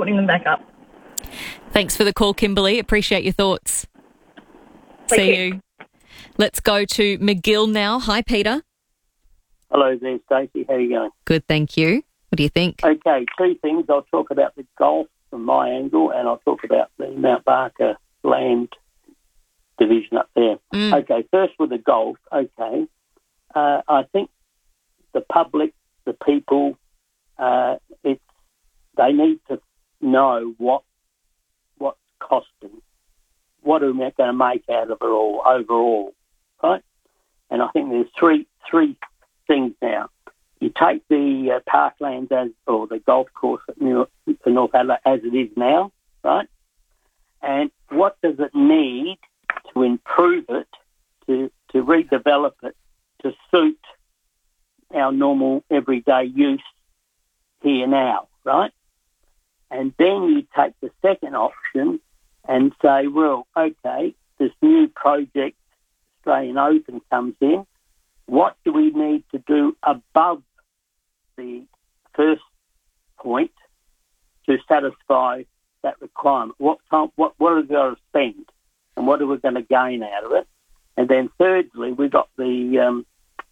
putting them back up. Thanks for the call, Kimberly. Appreciate your thoughts. See you. Let's go to McGill now. Hi, Peter. Hello there, Stacey. How are you going? Good, thank you. What do you think? Okay, two things. I'll talk about the golf from my angle, and I'll talk about the Mount Barker land division up there. Okay, first with the golf. Okay, I think the public, the people, they need to know what's costing. What are we going to make out of it all overall, right? And I think there's three things now. You take the parklands or the golf course at North Adelaide as it is now, right? And what does it need to improve it, to redevelop it, to suit our normal everyday use here now, right? And then you take the second option and say, well, okay, this new project, Australian Open, comes in. What do we need to do above the first point to satisfy that requirement? What are we going to spend, and what are we going to gain out of it? And then thirdly, we got the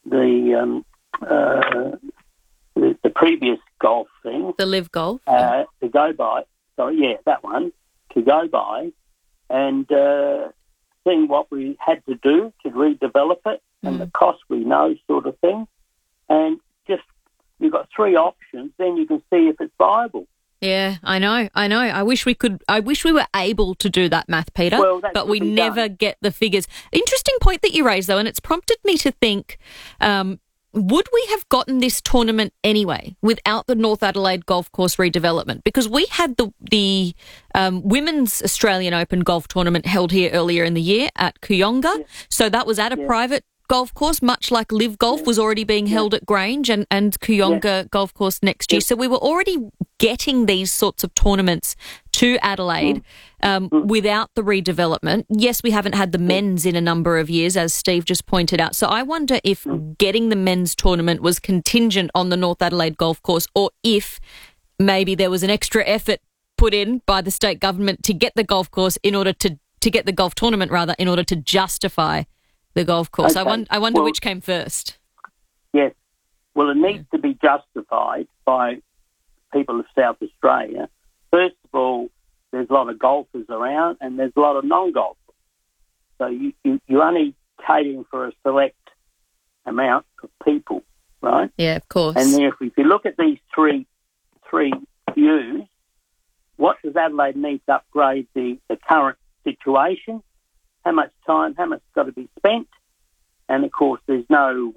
previous golf thing, the Live Golf, to go by. Sorry, yeah, that one to go by, and seeing what we had to do to redevelop it and the cost we know, sort of thing, and just you've got three options. Then you can see if it's viable. Yeah, I know. I wish we were able to do that math, Peter, but we never get the figures. Interesting point that you raised, though, and it's prompted me to think, would we have gotten this tournament anyway without the North Adelaide Golf Course redevelopment? Because we had the Women's Australian Open golf tournament held here earlier in the year at Kooyonga. Yeah. So that was at a private golf course, much like Live Golf was already being held at Grange and Kooyonga Golf Course next year. So we were already getting these sorts of tournaments to Adelaide without the redevelopment. Yes, we haven't had the men's in a number of years, as Steve just pointed out. So I wonder if getting the men's tournament was contingent on the North Adelaide Golf Course, or if maybe there was an extra effort put in by the state government to get the golf course in order to get the golf tournament, rather, in order to justify the golf course. Okay. I wonder which came first. Yes. Well, it needs to be justified by people of South Australia. First of all, there's a lot of golfers around and there's a lot of non-golfers. So you're only catering for a select amount of people, right? Yeah, of course. And then if you look at these three views, what does Adelaide need to upgrade the current situation? How much time? How much got to be spent? And of course, there's no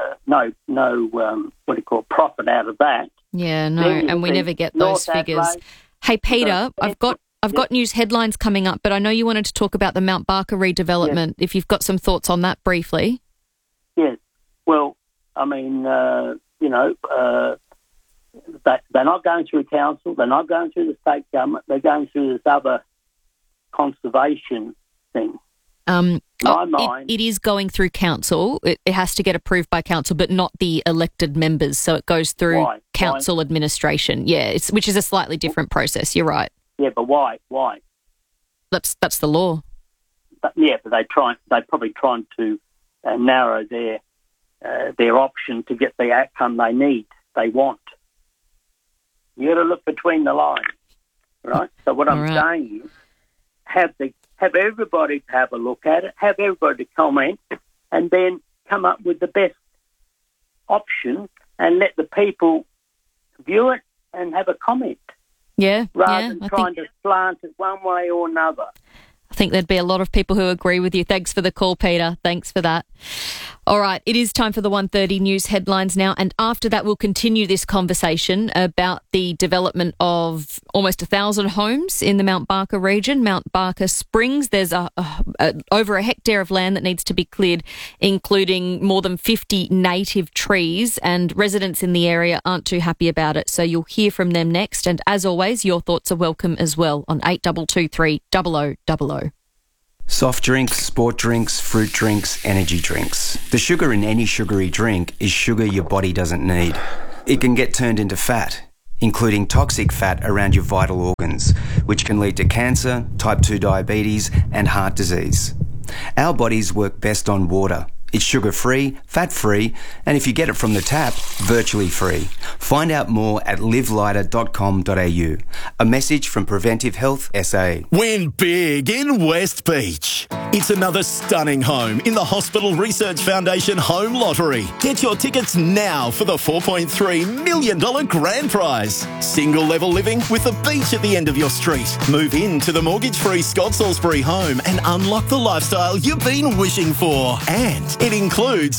profit out of that. Yeah, no, and we never get those figures. Adelaide. Hey, Peter, I've got news headlines coming up, but I know you wanted to talk about the Mount Barker redevelopment. Yes. If you've got some thoughts on that briefly. Yes. Well, I mean, they're not going through council. They're not going through the state government. They're going through this other conservation thing. It is going through council. It has to get approved by council, but not the elected members. So it goes through council administration. Yeah, which is a slightly different process. You're right. Yeah, but why? That's the law. But they're probably trying to narrow their option to get the outcome they want. You got to look between the lines, right? So what I'm saying is, have everybody have a look at it, have everybody comment, and then come up with the best option and let the people view it and have a comment. Yeah. Rather than trying to slant it one way or another. I think there'd be a lot of people who agree with you. Thanks for the call, Peter. Thanks for that. All right, it is time for the 1:30 news headlines now, and after that we'll continue this conversation about the development of almost 1,000 homes in the Mount Barker region, Mount Barker Springs. There's over a hectare of land that needs to be cleared, including more than 50 native trees, and residents in the area aren't too happy about it, so you'll hear from them next. And as always, your thoughts are welcome as well on 8223 0000. Soft drinks, sport drinks, fruit drinks, energy drinks. The sugar in any sugary drink is sugar your body doesn't need. It can get turned into fat. including toxic fat around your vital organs, which can lead to cancer, type 2 diabetes, and heart disease. Our bodies work best on water. It's sugar-free, fat-free, and if you get it from the tap, virtually free. Find out more at livelighter.com.au. A message from Preventive Health SA. Win big in West Beach. It's another stunning home in the Hospital Research Foundation Home Lottery. Get your tickets now for the $4.3 million grand prize. Single level living with a beach at the end of your street. Move into the mortgage-free Scott Salisbury home and unlock the lifestyle you've been wishing for. And it includes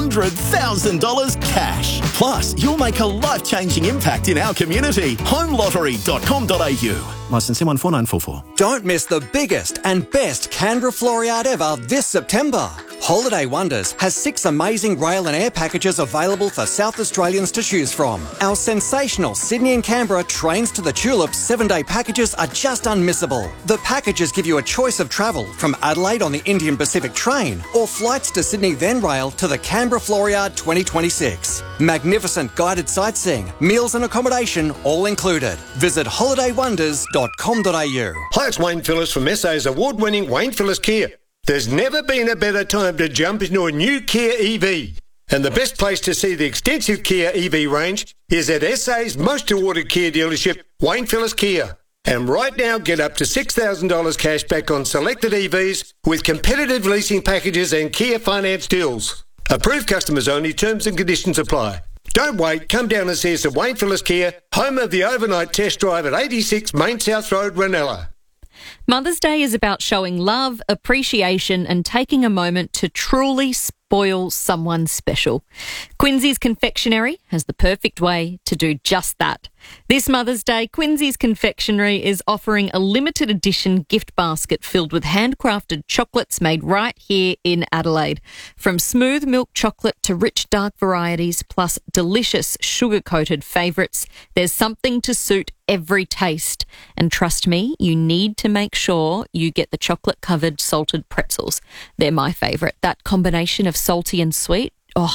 $100,000 cash. Plus, you'll make a life-changing impact in our community. Homelottery.com.au. Licence M149444. Don't miss the biggest and best Canberra Floriade ever this September. Holiday Wonders has 6 amazing rail and air packages available for South Australians to choose from. Our sensational Sydney and Canberra Trains to the Tulips 7-day packages are just unmissable. The packages give you a choice of travel from Adelaide on the Indian Pacific train or flights to Sydney then rail to the Canberra Floriade 2026. Magnificent guided sightseeing, meals and accommodation all included. Visit holidaywonders.com.au. Hi, it's Wayne Phillips from SA's award-winning Wayne Phillips Kia. There's never been a better time to jump into a new Kia EV. And the best place to see the extensive Kia EV range is at SA's most awarded Kia dealership, Wayne Phillips Kia. And right now, get up to $6,000 cash back on selected EVs with competitive leasing packages and Kia finance deals. Approved customers only, terms and conditions apply. Don't wait, come down and see us at Wayne Phillips Kia, home of the overnight test drive at 86 Main South Road, Ranella. Mother's Day is about showing love, appreciation and taking a moment to truly spoil someone special. Quincy's Confectionery has the perfect way to do just that. This Mother's Day, Quincy's Confectionery is offering a limited edition gift basket filled with handcrafted chocolates made right here in Adelaide. From smooth milk chocolate to rich dark varieties, plus delicious sugar-coated favourites, there's something to suit every taste. And trust me, you need to make sure you get the chocolate-covered salted pretzels. They're my favourite. That combination of salty and sweet,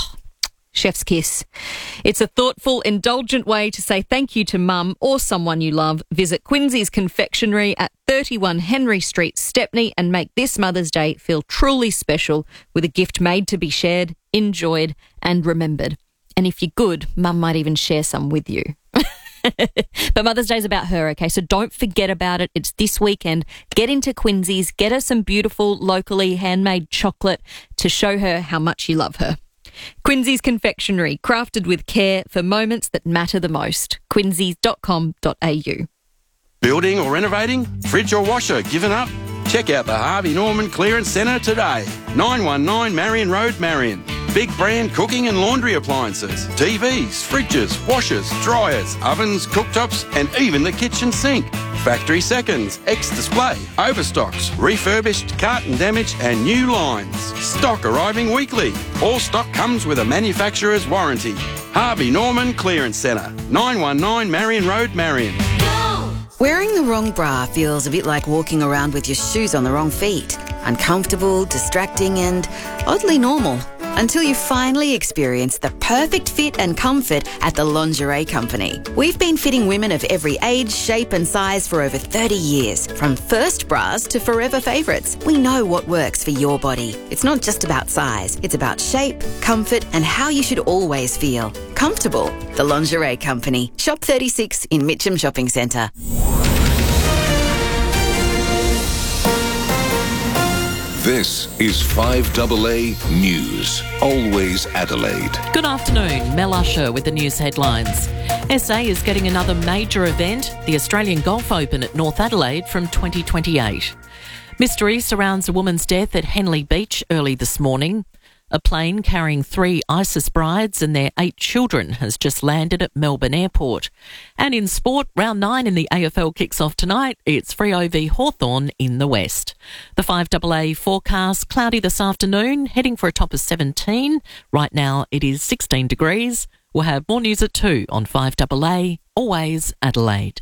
chef's kiss. It's a thoughtful, indulgent way to say thank you to Mum or someone you love. Visit Quincy's Confectionery at 31 Henry Street, Stepney, and make this Mother's Day feel truly special with a gift made to be shared, enjoyed and remembered. And if you're good, Mum might even share some with you. But Mother's Day is about her, okay? So don't forget about it. It's this weekend. Get into Quincy's, get her some beautiful, locally handmade chocolate to show her how much you love her. Quincy's Confectionery, crafted with care for moments that matter the most. quincy's.com.au. Building or renovating? Fridge or washer given up? Check out the Harvey Norman Clearance Centre today. 919 Marion Road, Marion. Big brand cooking and laundry appliances, TVs, fridges, washers, dryers, ovens, cooktops and even the kitchen sink. Factory seconds, ex-display, overstocks, refurbished, carton damage and new lines. Stock arriving weekly. All stock comes with a manufacturer's warranty. Harvey Norman Clearance Centre, 919 Marion Road, Marion. Wearing the wrong bra feels a bit like walking around with your shoes on the wrong feet. Uncomfortable, distracting and oddly normal. Until you finally experience the perfect fit and comfort at the Lingerie Company. We've been fitting women of every age, shape and size for over 30 years. From first bras to forever favourites, we know what works for your body. It's not just about size, it's about shape, comfort and how you should always feel. Comfortable. The Lingerie Company. Shop 36 in Mitcham Shopping Centre. This is 5AA News, always Adelaide. Good afternoon, Mel Usher with the news headlines. SA is getting another major event, the Australian Golf Open at North Adelaide from 2028. Mystery surrounds a woman's death at Henley Beach early this morning. A plane carrying 3 ISIS brides and their 8 children has just landed at Melbourne Airport. And in sport, round 9 in the AFL kicks off tonight. It's Freo v Hawthorn in the west. The 5AA forecast, cloudy this afternoon, heading for a top of 17. Right now it is 16 degrees. We'll have more news at 2 on 5AA, always Adelaide.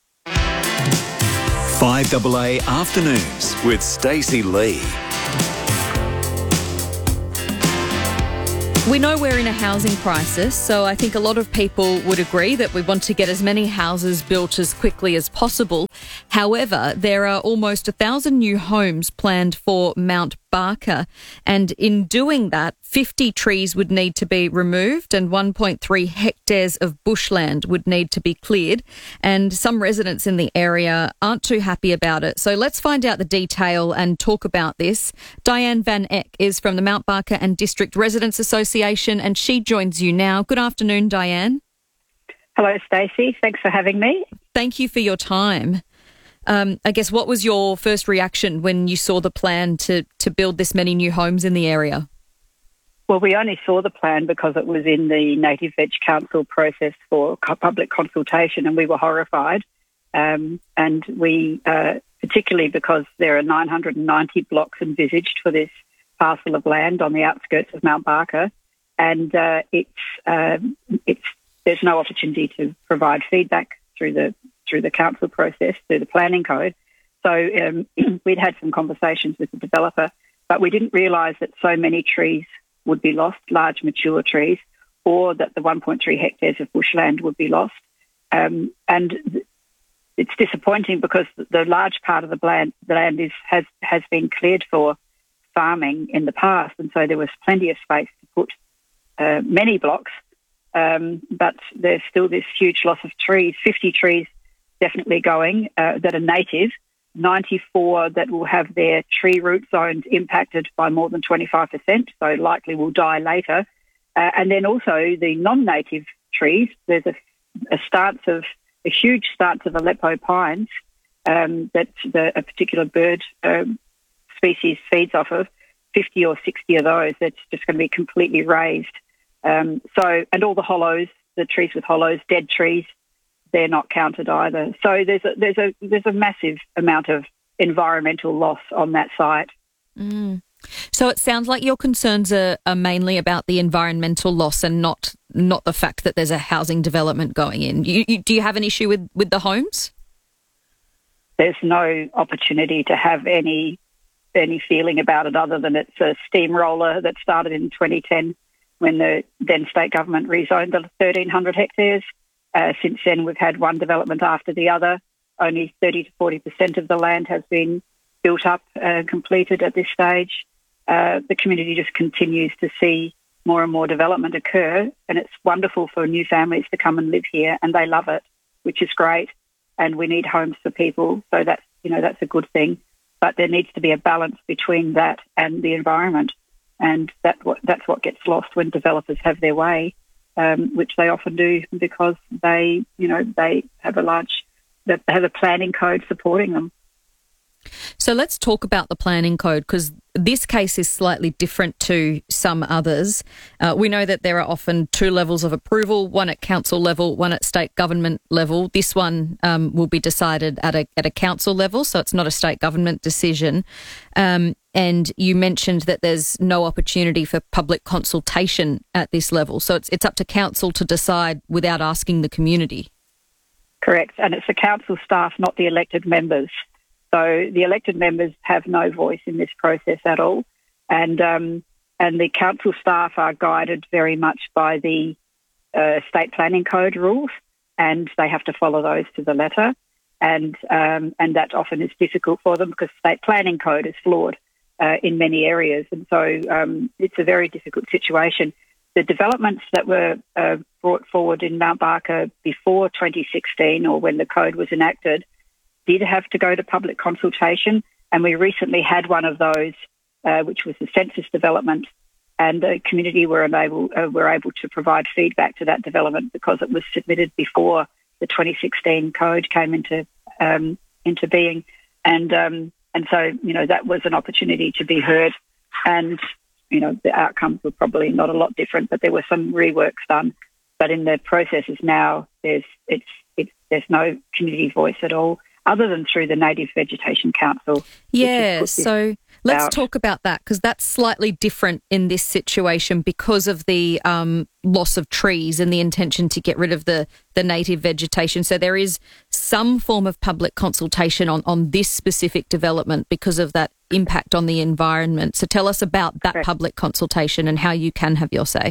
5AA Afternoons with Stacey Lee. We know we're in a housing crisis, so I think a lot of people would agree that we want to get as many houses built as quickly as possible. However, there are almost 1,000 new homes planned for Mount Barker, and in doing that, 50 trees would need to be removed and 1.3 hectares of bushland would need to be cleared, and some residents in the area aren't too happy about it. So let's find out the detail and talk about this. Diane Van Eck is from the Mount Barker and District Residents Association, and she joins you now. Good afternoon, Diane. Hello, Stacey. Thanks for having me. Thank you for your time. I guess, what was your first reaction when you saw the plan to build this many new homes in the area? Well, we only saw the plan because it was in the Native Veg Council process for public consultation, and we were horrified. And we, particularly because there are 990 blocks envisaged for this parcel of land on the outskirts of Mount Barker, and there's no opportunity to provide feedback through the council process, through the planning code. So we'd had some conversations with the developer, but we didn't realise that so many trees would be lost, large mature trees, or that the 1.3 hectares of bushland would be lost. And it's disappointing because the large part of the land has been cleared for farming in the past, and so there was plenty of space to put many blocks, but there's still this huge loss of trees, 50 trees definitely going that are native, 94 that will have their tree root zones impacted by more than 25%, so likely will die later. And then also the non-native trees, there's a huge stance of Aleppo pines that a particular bird species feeds off of, 50 or 60 of those, that's just going to be completely razed. And all the hollows, the trees with hollows, dead trees, they're not counted either. So there's a massive amount of environmental loss on that site. Mm. So it sounds like your concerns are mainly about the environmental loss and not the fact that there's a housing development going in. Do you have an issue with the homes? There's no opportunity to have any feeling about it other than it's a steamroller that started in 2010 when the then state government rezoned the 1,300 hectares. Since then, we've had one development after the other. Only 30 to 40% of the land has been built up and completed at this stage. The community just continues to see more and more development occur, and it's wonderful for new families to come and live here, and they love it, which is great. And we need homes for people, so that's a good thing. But there needs to be a balance between that and the environment, and that's what gets lost when developers have their way, which they often do because they have a planning code supporting them. So let's talk about the planning code, because this case is slightly different to some others. We know that there are often two levels of approval, one at council level, one at state government level. This one will be decided at a council level, so it's not a state government decision. And you mentioned that there's no opportunity for public consultation at this level. So it's up to council to decide without asking the community. Correct. And it's the council staff, not the elected members. So the elected members have no voice in this process at all. And the council staff are guided very much by the state planning code rules, and they have to follow those to the letter. And that often is difficult for them because state planning code is flawed in many areas. And so it's a very difficult situation. The developments that were brought forward in Mount Barker before 2016, or when the code was enacted, did have to go to public consultation. And we recently had one of those, which was the census development, and the community were able to provide feedback to that development because it was submitted before the 2016 code came into being. And so, that was an opportunity to be heard. And, the outcomes were probably not a lot different, but there were some reworks done. But in the processes now, there's no community voice at all, other than through the Native Vegetation Council. Yeah, so Let's talk about that, because that's slightly different in this situation because of the loss of trees and the intention to get rid of the native vegetation. So there is some form of public consultation on this specific development because of that impact on the environment. So tell us about that public consultation and how you can have your say.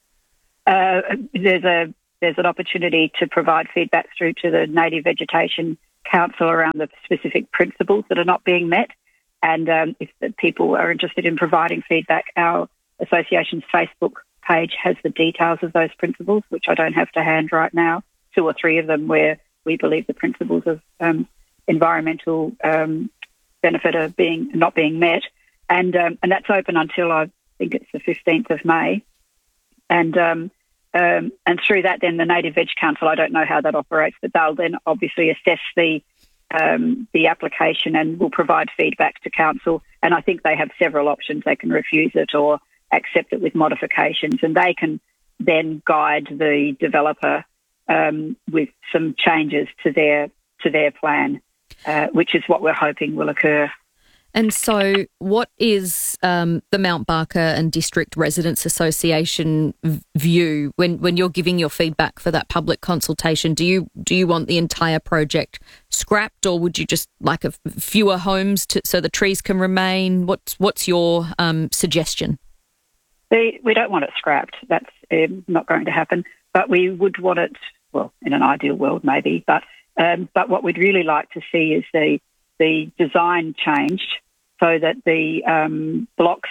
There's an opportunity to provide feedback through to the Native Vegetation Council around the specific principles that are not being met. And if the people are interested in providing feedback, our association's Facebook page has the details of those principles, which I don't have to hand right now, 2 or 3 of them where we believe the principles of environmental benefit are not being met. And that's open until I think it's the 15th of May. And through that, then the Native Veg Council, I don't know how that operates, but they'll then obviously assess the application and will provide feedback to council. And I think they have several options. They can refuse it or accept it with modifications, and they can then guide the developer with some changes to their plan, which is what we're hoping will occur. And so what is the Mount Barker and District Residents Association view when you're giving your feedback for that public consultation? Do you want the entire project scrapped, or would you just like fewer homes so the trees can remain? What's your suggestion? We don't want it scrapped. That's not going to happen. But we would want it, well, in an ideal world maybe. But what we'd really like to see is the design changed so that the block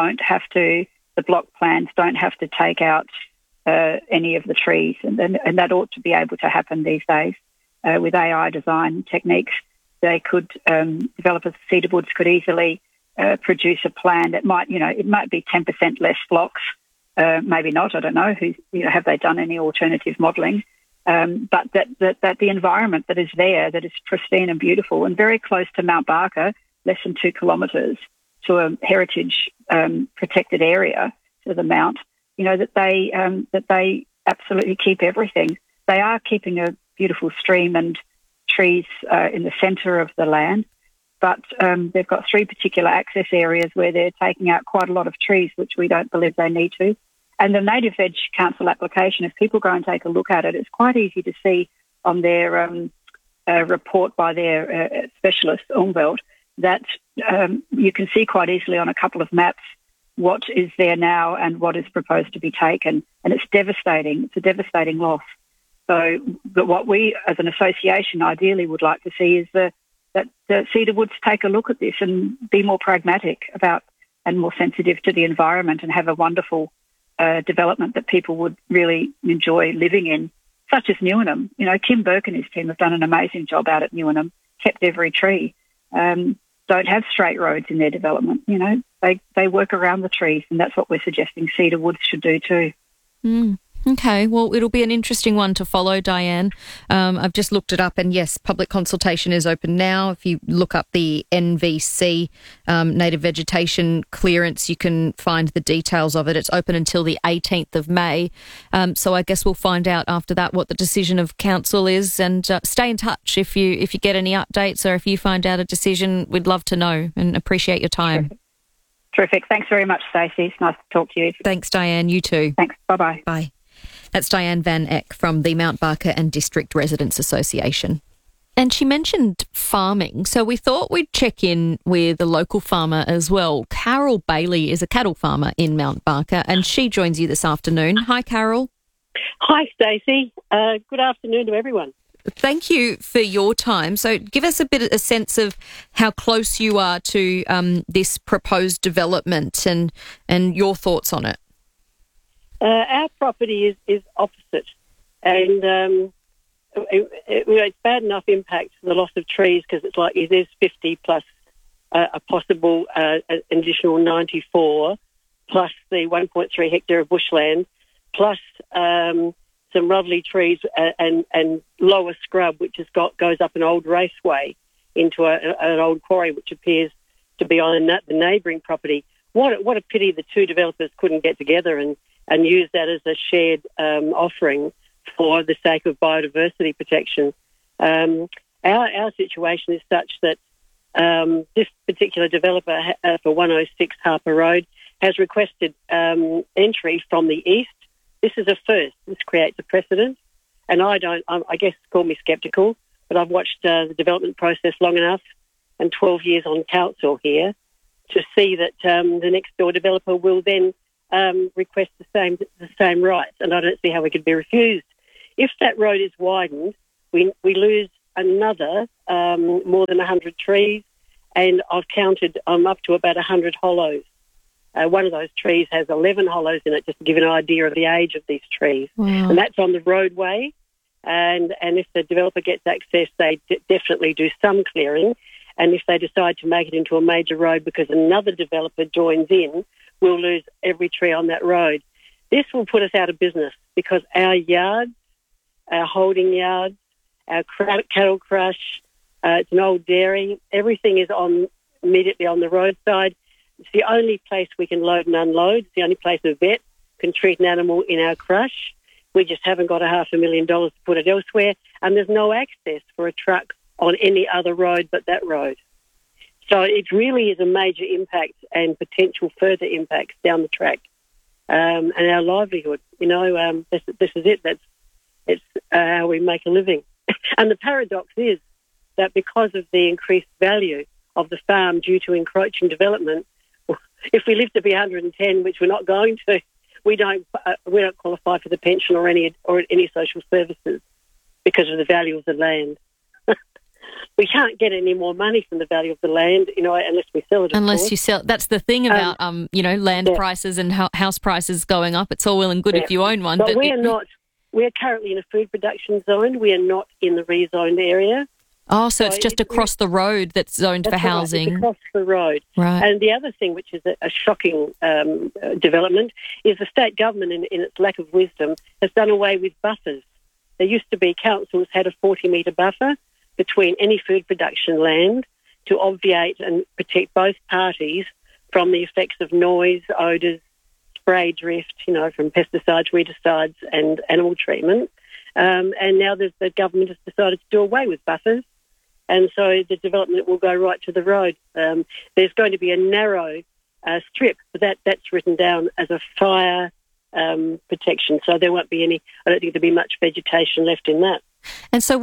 plans don't have to take out any of the trees, and that ought to be able to happen these days with AI design techniques. They could developers, Cedar Woods could easily produce a plan that might be 10% less blocks, maybe not. I don't know. Have they done any alternative modelling? But that the environment that is there, that is pristine and beautiful and very close to Mount Barker, less than 2 kilometres to a heritage protected area to the Mount, that they absolutely keep everything. They are keeping a beautiful stream and trees in the centre of the land, but they've got 3 particular access areas where they're taking out quite a lot of trees, which we don't believe they need to. And the Native Veg Council application, if people go and take a look at it, it's quite easy to see on their report by their specialist, Umwelt, that you can see quite easily on a couple of maps what is there now and what is proposed to be taken. And it's devastating. It's a devastating loss. So what we, as an association, ideally would like to see is that Cedar Woods take a look at this and be more pragmatic about and more sensitive to the environment and have a wonderful development that people would really enjoy living in, such as Newnham. Kim Burke and his team have done an amazing job out at Newnham, kept every tree. Don't have straight roads in their development. They work around the trees, and that's what we're suggesting Cedar Woods should do too. Okay, well, it'll be an interesting one to follow, Diane. I've just looked it up, and yes, public consultation is open now. If you look up the NVC, Native Vegetation Clearance, you can find the details of it. It's open until the 18th of May. So I guess we'll find out after that what the decision of council is, and stay in touch if you get any updates or if you find out a decision. We'd love to know and appreciate your time. Terrific. Thanks very much, Stacey. It's nice to talk to you. Thanks, Diane. You too. Thanks. Bye-bye. Bye. That's Diane Van Eck from the Mount Barker and District Residents Association. And she mentioned farming, so we thought we'd check in with a local farmer as well. Carol Bailey is a cattle farmer in Mount Barker, and she joins you this afternoon. Hi, Carol. Hi, Stacey. Good afternoon to everyone. Thank you for your time. So give us a sense of how close you are to this proposed development and your thoughts on it. Our property is opposite, and it's bad enough impact for the loss of trees because it's like there's 50 plus a possible additional 94, plus the 1.3 hectare of bushland, plus some lovely trees and lower scrub, which goes up an old raceway into an old quarry, which appears to be on the neighbouring property. What a pity the 2 developers couldn't get together and use that as a shared offering for the sake of biodiversity protection. Our situation is such that this particular developer for 106 Harper Road has requested entry from the east. This is a first. This creates a precedent. And I guess call me sceptical, but I've watched the development process long enough and 12 years on council here to see that the next door developer will then request the same rights, and I don't see how we could be refused. If that road is widened, we lose another more than 100 trees, and I've counted up to about 100 hollows. One of those trees has 11 hollows in it, just to give an idea of the age of these trees. Wow. And that's on the roadway. And if the developer gets access, they definitely do some clearing. And if they decide to make it into a major road because another developer joins in, we'll lose every tree on that road. This will put us out of business because our yards, our holding yards, our cattle crush, it's an old dairy, everything is immediately on the roadside. It's the only place we can load and unload. It's the only place a vet can treat an animal in our crush. We just haven't got $500,000 to put it elsewhere, and there's no access for a truck on any other road but that road. So it really is a major impact and potential further impacts down the track, and our livelihood. This is it. It's how we make a living. And the paradox is that because of the increased value of the farm due to encroaching development, if we live to be 110, which we're not going to, we don't qualify for the pension or any social services because of the value of the land. We can't get any more money from the value of the land, unless we sell it. Unless you sell, that's the thing about land prices and house prices going up. It's all well and good if you own one, but we're not. We're currently in a food production zone. We are not in the rezoned area. Oh, so it's just across the road that's zoned for housing. It's across the road. Right. And the other thing, which is a shocking development, is the state government, in its lack of wisdom, has done away with buffers. There used to be councils had a 40-metre buffer between any food production land to obviate and protect both parties from the effects of noise, odours, spray drift, from pesticides, weedicides and animal treatment. And now the government has decided to do away with buffers. And so the development will go right to the road. There's going to be a narrow strip, but that's written down as a fire protection. So there won't be I don't think there'll be much vegetation left in that. And so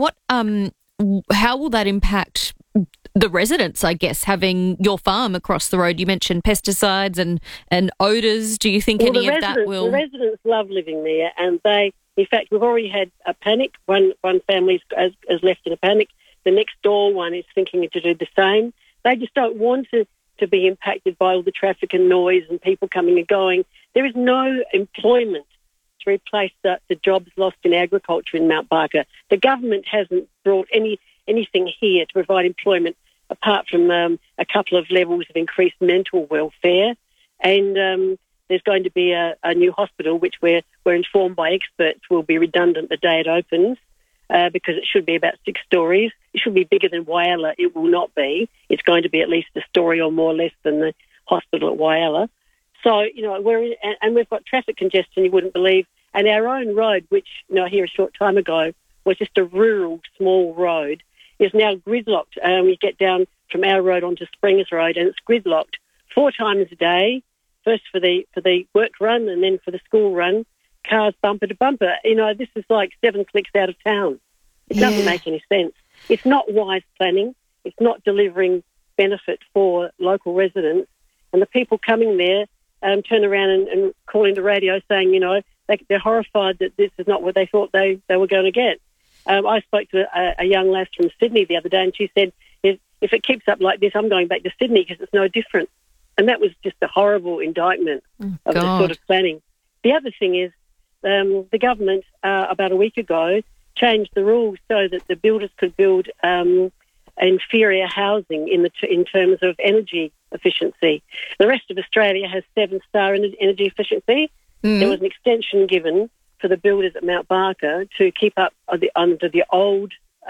how will that impact the residents, I guess, having your farm across the road? You mentioned pesticides and odours. Do you think any of that will... The residents love living there, and in fact, we've already had a panic. One family has left in a panic. The next door one is thinking to do the same. They just don't want to be impacted by all the traffic and noise and people coming and going. There is no employment to replace the jobs lost in agriculture in Mount Barker. The government hasn't brought anything here to provide employment apart from a couple of levels of increased mental welfare. And there's going to be a new hospital, which we're informed by experts will be redundant the day it opens. Because it should be about 6 stories. It should be bigger than Whyalla. It will not be. It's going to be at least a story or more or less than the hospital at Whyalla. So, we've got traffic congestion you wouldn't believe. And our own road, which, here a short time ago was just a rural, small road, is now gridlocked. We get down from our road onto Springs Road and it's gridlocked 4 times a day, first for the work run and then for the school run. Cars bumper to bumper. This is like 7 clicks out of town. It doesn't make any sense. It's not wise planning. It's not delivering benefit for local residents. And the people coming there turn around and call into radio saying, they're horrified that this is not what they thought they were going to get. I spoke to a young lass from Sydney the other day, and she said, if it keeps up like this, I'm going back to Sydney because it's no different. And that was just a horrible indictment of the sort of planning. The other thing is, the government, about a week ago, changed the rules so that the builders could build inferior housing in terms of energy efficiency. The rest of Australia has 7-star energy efficiency. There was an extension given for the builders at Mount Barker to keep up under the old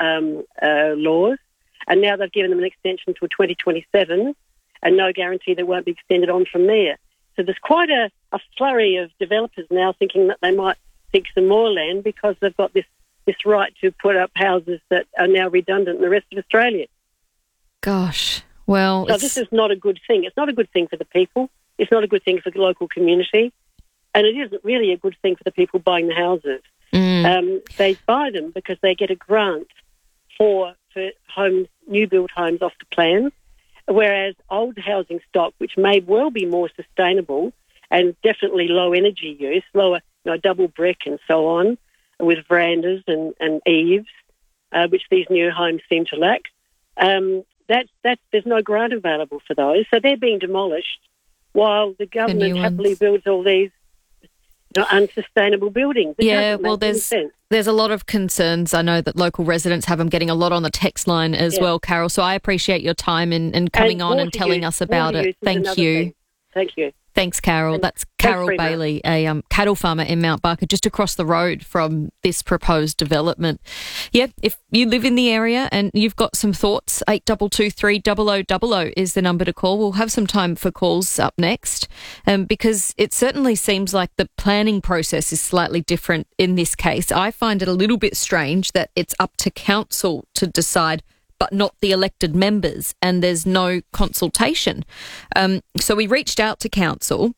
laws, and now they've given them an extension to 2027 and no guarantee that won't be extended on from there. So there's quite a flurry of developers now thinking that they might seek some more land because they've got this right to put up houses that are now redundant in the rest of Australia. Gosh, Well, so this is not a good thing. It's not a good thing for the people. It's not a good thing for the local community. And it isn't really a good thing for the people buying the houses. They buy them because they get a grant for homes, new build homes off the plan, whereas old housing stock, which may well be more sustainable and definitely low energy use, lower, double brick and so on, with verandas and eaves, which these new homes seem to lack. There's no grant available for those, so they're being demolished while the government happily builds all these unsustainable buildings. There's a lot of concerns. I know that local residents have them getting a lot on the text line as well, Carol. So I appreciate your time and coming on and telling us about it. Thank you. Thank you. Thanks, Carol. That's Carol Bailey, a cattle farmer in Mount Barker, just across the road from this proposed development. Yeah, if you live in the area and you've got some thoughts, 8223 0000 is the number to call. We'll have some time for calls up next because it certainly seems like the planning process is slightly different in this case. I find it a little bit strange that it's up to council to decide but not the elected members, and there's no consultation. So we reached out to council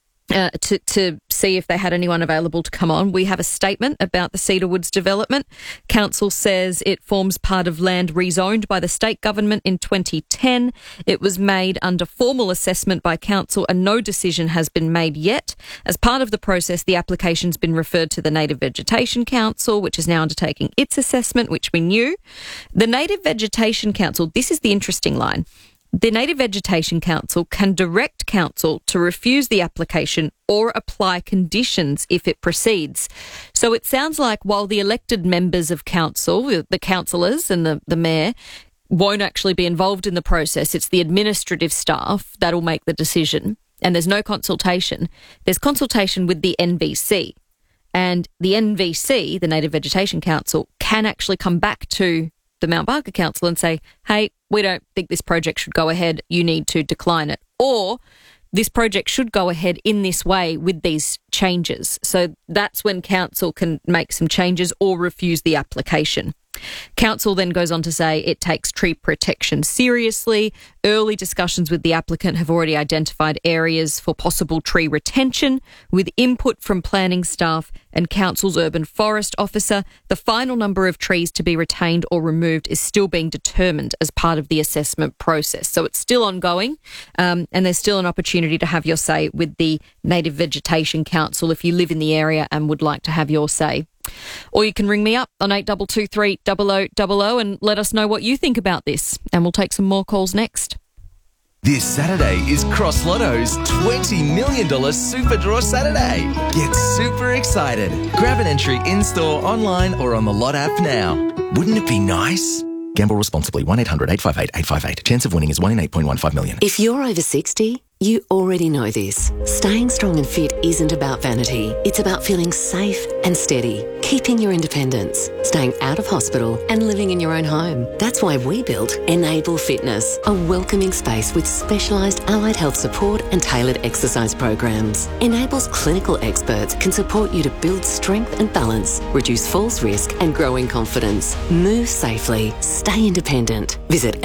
to see if they had anyone available to come on. We have a statement about the Cedar Woods development. Council says it forms part of land rezoned by the state government in 2010. It was made under formal assessment by council and no decision has been made yet. As part of the process, the application's been referred to the Native Vegetation Council, which is now undertaking its assessment, which we knew. The Native Vegetation Council, this is the interesting line. The Native Vegetation Council can direct council to refuse the application or apply conditions if it proceeds. So it sounds like while the elected members of council, the councillors and the mayor, won't actually be involved in the process, it's the administrative staff that'll make the decision, and there's no consultation. There's consultation with the NVC, and the NVC, the Native Vegetation Council, can actually come back to the Mount Barker Council and say, hey, we don't think this project should go ahead, you need to decline it. Or this project should go ahead in this way with these changes. So that's when council can make some changes or refuse the application. Council then goes on to say it takes tree protection seriously. Early discussions with the applicant have already identified areas for possible tree retention with input from planning staff and council's urban forest officer. The final number of trees to be retained or removed is still being determined as part of the assessment process. So it's still ongoing and there's still an opportunity to have your say with the Native Vegetation Council if you live in the area and would like to have your say. Or you can ring me up on 8223 0000 and let us know what you think about this. And we'll take some more calls next. This Saturday is Cross Lotto's $20 million Super Draw Saturday. Get super excited. Grab an entry in-store, online or on the Lot app now. Wouldn't it be nice? Gamble responsibly. 1-800-858-858. Chance of winning is 1 in 8.15 million. If you're over 60, you already know this. Staying strong and fit isn't about vanity. It's about feeling safe and steady, keeping your independence, staying out of hospital and living in your own home. That's why we built Enable Fitness, a welcoming space with specialised allied health support and tailored exercise programs. Enable's clinical experts can support you to build strength and balance, reduce falls risk and grow in confidence. Move safely, stay independent. Visit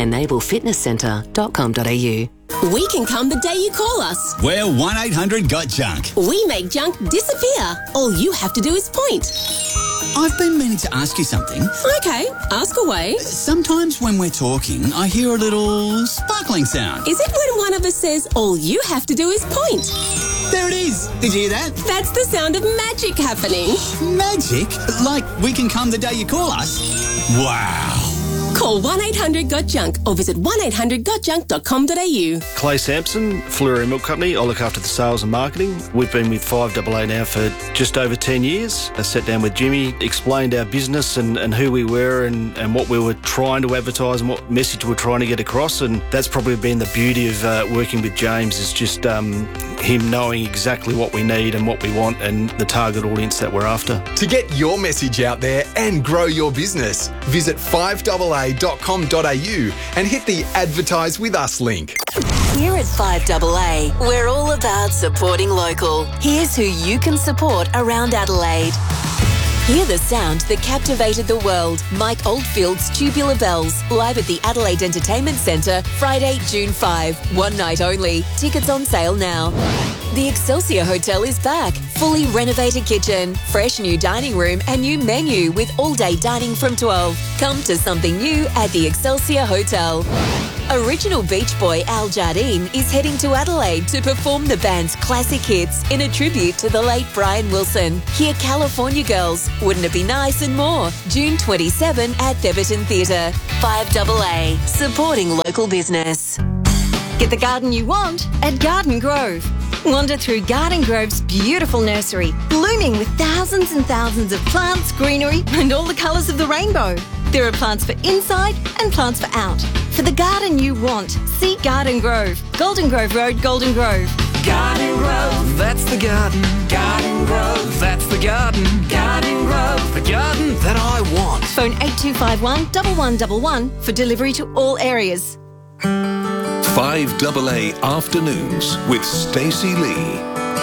enablefitnesscentre.com.au. We can come the day you call us. We're 1-800-GOT-JUNK. We make junk disappear. All you have to do is point. I've been meaning to ask you something. Okay, ask away. Sometimes when we're talking, I hear a little sparkling sound. Is it when one of us says, all you have to do is point? There it is. Did you hear that? That's the sound of magic happening. Magic? Like we can come the day you call us? Wow. Call 1-800-GOT-JUNK or visit 1-800-GOT-JUNK.com.au. Clay Sampson, Fleury Milk Company. I look after the sales and marketing. We've been with 5AA now for just over 10 years. I sat down with Jimmy, explained our business and who we were and what we were trying to advertise and what message we're trying to get across. And that's probably been the beauty of working with James, is just him knowing exactly what we need and what we want and the target audience that we're after. To get your message out there and grow your business, visit 5AA.com.au and hit the Advertise With Us link. Here at 5AA, we're all about supporting local. Here's who you can support around Adelaide. Hear the sound that captivated the world. Mike Oldfield's Tubular Bells, live at the Adelaide Entertainment Centre, Friday, June 5. One night only. Tickets on sale now. The Excelsior Hotel is back. Fully renovated kitchen, fresh new dining room and new menu with all-day dining from 12. Come to something new at the Excelsior Hotel. Original Beach Boy Al Jardine is heading to Adelaide to perform the band's classic hits in a tribute to the late Brian Wilson. Hear California Girls, Wouldn't It Be Nice and more. June 27 at Theberton Theatre. 5AA, supporting local business. Get the garden you want at Garden Grove. Wander through Garden Grove's beautiful nursery, blooming with thousands and thousands of plants, greenery and all the colours of the rainbow. There are plants for inside and plants for out. For the garden you want, see Garden Grove. Golden Grove Road, Golden Grove. Garden Grove, that's the garden. Garden Grove, that's the garden. Garden Grove, the garden that I want. Phone 8251 1111 for delivery to all areas. 5AA Afternoons with Stacey Lee.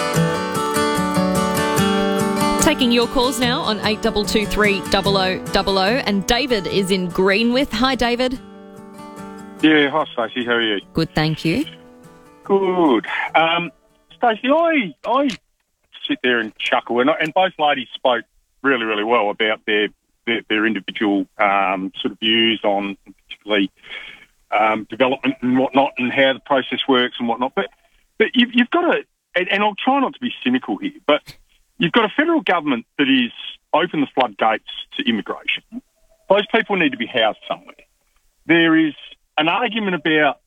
Taking your calls now on 8223 0000, and David is in Greenwith. Hi, David. Yeah, hi Stacey, how are you? Good, thank you. Good. Stacey, I sit there and chuckle, and both ladies spoke really, really well about their individual sort of views on particularly development and whatnot, and how the process works and whatnot. But you've got to, and I'll try not to be cynical here, but you've got a federal government that is open the floodgates to immigration. Those people need to be housed somewhere. There is an argument about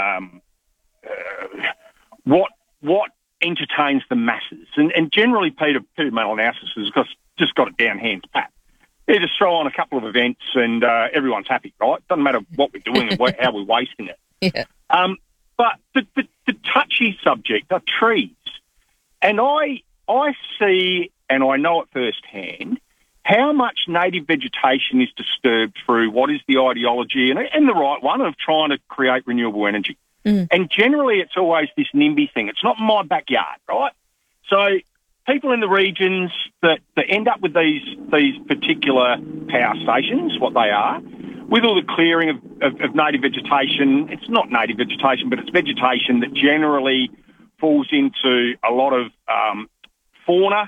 what entertains the masses, and generally Peter Malinauskas has just got it down hands pat. They just throw on a couple of events and everyone's happy, right? Doesn't matter what we're doing and how we're wasting it. Yeah. But the touchy subject are trees, and I see, and I know it firsthand, how much native vegetation is disturbed through what is the ideology, and the right one, of trying to create renewable energy. Mm. And generally it's always this NIMBY thing. It's not my backyard, right? So people in the regions that end up with these particular power stations, what they are, with all the clearing of native vegetation, it's not native vegetation, but it's vegetation that generally falls into a lot of flora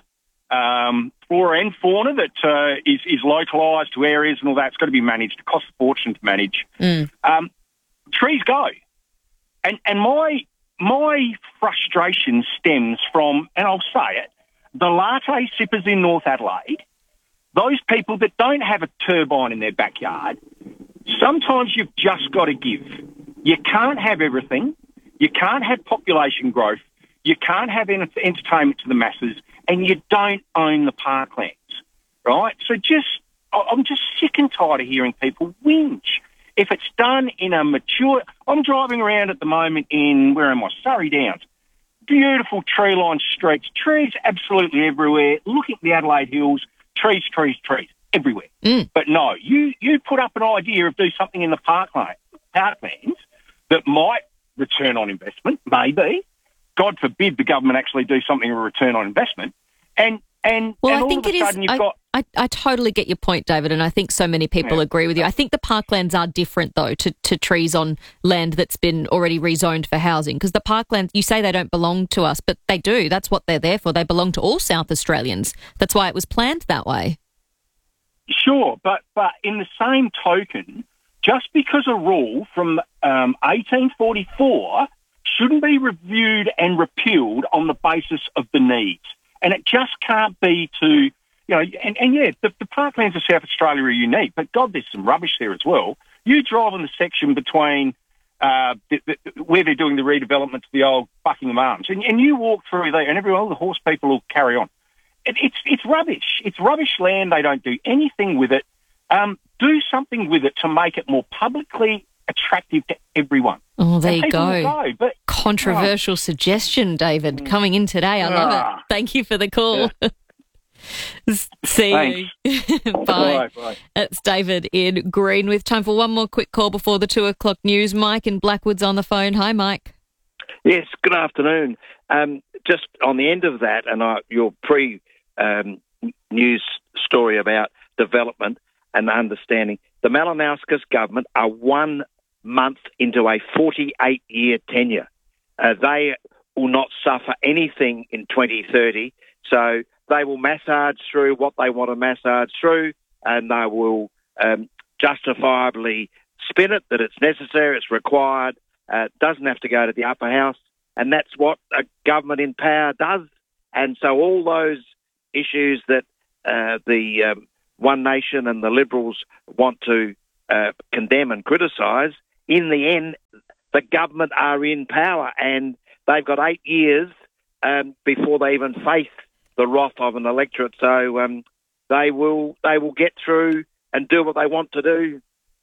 and fauna that is localised to areas and all that. It's got to be managed. It costs a fortune to manage. Mm. Trees go. And my frustration stems from, and I'll say it, the latte sippers in North Adelaide, those people that don't have a turbine in their backyard. Sometimes you've just got to give. You can't have everything. You can't have population growth. You can't have entertainment to the masses, and you don't own the parklands, right? So I'm just sick and tired of hearing people whinge. If it's done in a mature... I'm driving around at the moment in, where am I? Surrey Downs. Beautiful tree-lined streets, trees absolutely everywhere. Look at the Adelaide Hills, trees everywhere. Mm. But no, you put up an idea of do something in the parklands that might return on investment, maybe. God forbid the government actually do something with return on investment. And well, all I think of a sudden you've got... I totally get your point, David, and I think so many people agree with you. I think the parklands are different, though, to trees on land that's been already rezoned for housing, because the parklands, you say they don't belong to us, but they do. That's what they're there for. They belong to all South Australians. That's why it was planned that way. Sure, but in the same token, just because a rule from 1844 shouldn't be reviewed and repealed on the basis of the needs. And it just can't be to... You know, the parklands of South Australia are unique, but God, there's some rubbish there as well. You drive on the section between where they're doing the redevelopment to the old Buckingham Arms, and you walk through there, and all the horse people will carry on. It's rubbish. It's rubbish land. They don't do anything with it. Do something with it to make it more publicly attractive to everyone. Oh, there you go. But, controversial suggestion, David, coming in today. I love it. Thank you for the call. Yeah. See you. Bye. Bye. It's David in Greenwith. Time for one more quick call before the 2 o'clock news. Mike in Blackwood's on the phone. Hi, Mike. Yes, good afternoon. Just on the end of that, and your pre-news news story about development and understanding. The Malinauskas government are 1 month into a 48-year tenure. They will not suffer anything in 2030, so they will massage through what they want to massage through, and they will justifiably spin it that it's necessary, it's required, doesn't have to go to the upper house, and that's what a government in power does. And so all those issues that the One Nation and the Liberals want to condemn and criticise, in the end, the government are in power, and they've got 8 years before they even face the wrath of an electorate. So they will get through and do what they want to do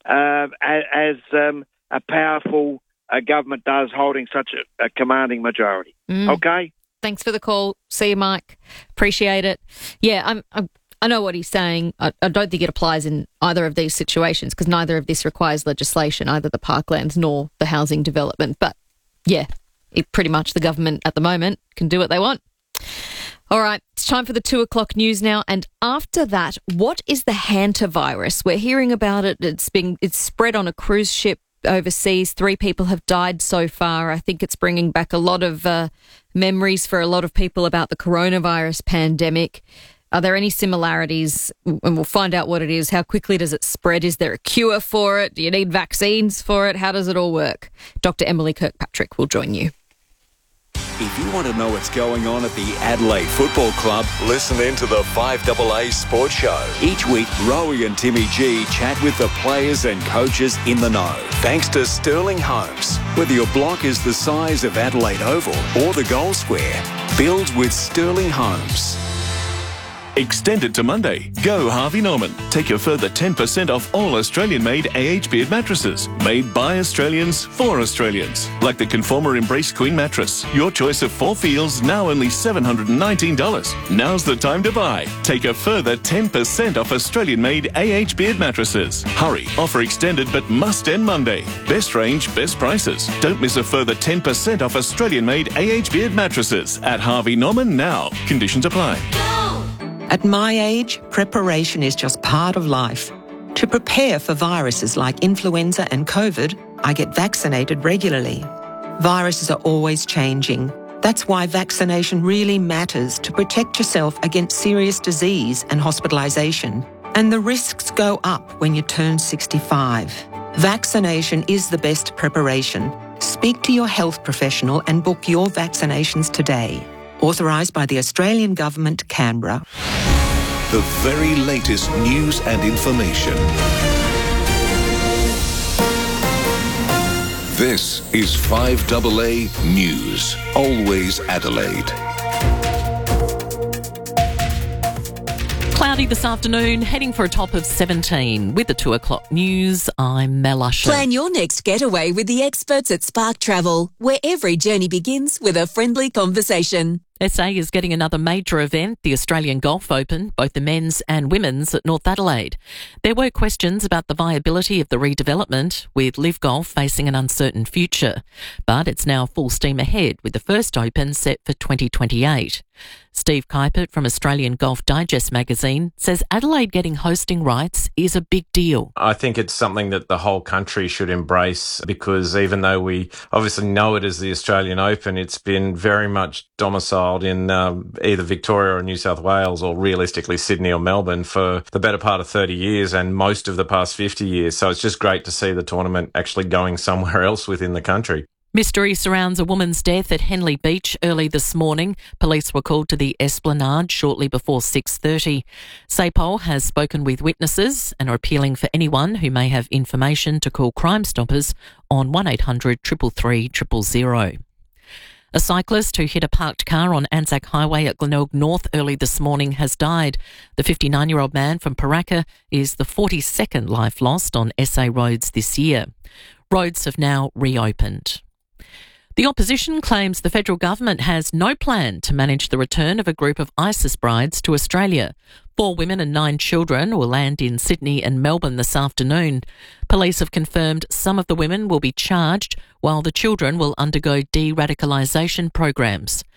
as a powerful government does, holding such a commanding majority. Okay? Thanks for the call. See you, Mike. Appreciate it. Yeah, I know what he's saying. I don't think it applies in either of these situations because neither of this requires legislation, either the parklands nor the housing development. But, yeah, pretty much the government at the moment can do what they want. All right, it's time for the 2 o'clock news now. And after that, what is the hantavirus? We're hearing about it. It's spread on a cruise ship overseas. 3 people have died so far. I think it's bringing back a lot of memories for a lot of people about the coronavirus pandemic. Are there any similarities? And we'll find out what it is. How quickly does it spread? Is there a cure for it? Do you need vaccines for it? How does it all work? Dr. Emily Kirkpatrick will join you. If you want to know what's going on at the Adelaide Football Club, listen in to the 5AA Sports Show. Each week, Rowie and Timmy G chat with the players and coaches in the know. Thanks to Sterling Homes. Whether your block is the size of Adelaide Oval or the Gold Square, build with Sterling Homes. Extended to Monday. Go Harvey Norman. Take a further 10% off all Australian-made AH Beard mattresses. Made by Australians for Australians. Like the Conformer Embrace Queen mattress. Your choice of 4 feels, now only $719. Now's the time to buy. Take a further 10% off Australian-made AH Beard mattresses. Hurry. Offer extended but must end Monday. Best range, best prices. Don't miss a further 10% off Australian-made AH Beard mattresses at Harvey Norman now. Conditions apply. At my age, preparation is just part of life. To prepare for viruses like influenza and COVID, I get vaccinated regularly. Viruses are always changing. That's why vaccination really matters to protect yourself against serious disease and hospitalisation. And the risks go up when you turn 65. Vaccination is the best preparation. Speak to your health professional and book your vaccinations today. Authorised by the Australian Government, Canberra. The very latest news and information. This is 5AA News. Always Adelaide. Cloudy this afternoon, heading for a top of 17. With the 2 o'clock news, I'm Mel Usher. Plan your next getaway with the experts at Spark Travel, where every journey begins with a friendly conversation. SA is getting another major event, the Australian Golf Open, both the men's and women's at North Adelaide. There were questions about the viability of the redevelopment, with Live Golf facing an uncertain future. But it's now full steam ahead, with the first Open set for 2028. Steve Kuipert from Australian Golf Digest magazine says Adelaide getting hosting rights is a big deal. I think it's something that the whole country should embrace, because even though we obviously know it as the Australian Open, it's been very much domiciled in either Victoria or New South Wales, or realistically Sydney or Melbourne, for the better part of 30 years and most of the past 50 years. So it's just great to see the tournament actually going somewhere else within the country. Mystery surrounds a woman's death at Henley Beach early this morning. Police were called to the Esplanade shortly before 6:30. SAPOL has spoken with witnesses and are appealing for anyone who may have information to call Crime Stoppers on 1800 333 000. A cyclist who hit a parked car on Anzac Highway at Glenelg North early this morning has died. The 59-year-old man from Paraka is the 42nd life lost on SA roads this year. Roads have now reopened. The opposition claims the federal government has no plan to manage the return of a group of ISIS brides to Australia. 4 women and 9 children will land in Sydney and Melbourne this afternoon. Police have confirmed some of the women will be charged, while the children will undergo de-radicalisation programs.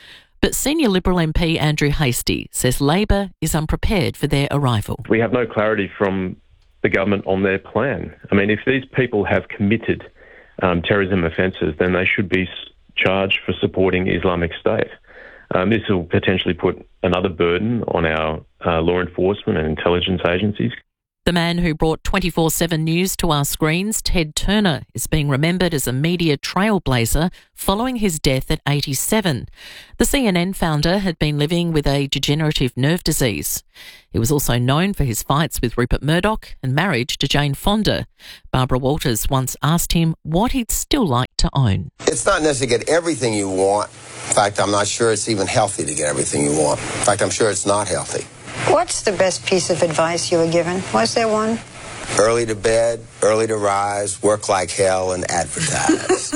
But senior Liberal MP Andrew Hastie says Labor is unprepared for their arrival. We have no clarity from the government on their plan. I mean, if these people have committed terrorism offences, then they should be charged for supporting Islamic State. This will potentially put another burden on our law enforcement and intelligence agencies. The man who brought 24/7 News to our screens, Ted Turner, is being remembered as a media trailblazer following his death at 87. The CNN founder had been living with a degenerative nerve disease. He was also known for his fights with Rupert Murdoch and marriage to Jane Fonda. Barbara Walters once asked him what he'd still like to own. It's not necessarily get everything you want. In fact, I'm not sure it's even healthy to get everything you want. In fact, I'm sure it's not healthy. What's the best piece of advice you were given? Was there one? Early to bed, early to rise, work like hell, and advertise.